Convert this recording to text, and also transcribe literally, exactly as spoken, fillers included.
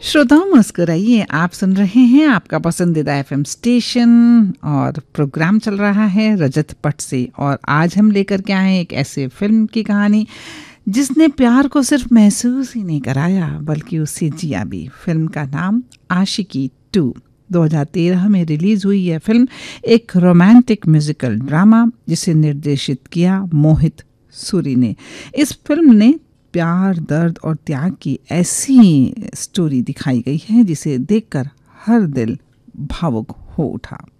श्रोताओं मुस्कुराइए, आप सुन रहे हैं आपका पसंदीदा एफएम स्टेशन और प्रोग्राम चल रहा है रजत पट से। और आज हम लेकर के आए हैं एक ऐसे फिल्म की कहानी जिसने प्यार को सिर्फ महसूस ही नहीं कराया बल्कि उसे जिया भी। फिल्म का नाम आशिकी टू। दो हज़ार तेरह में रिलीज हुई यह फिल्म एक रोमांटिक म्यूजिकल ड्रामा जिसे निर्देशित किया मोहित सूरी ने। इस फिल्म ने प्यार, दर्द और त्याग की ऐसी स्टोरी दिखाई गई है जिसे देखकर हर दिल भावुक हो उठा।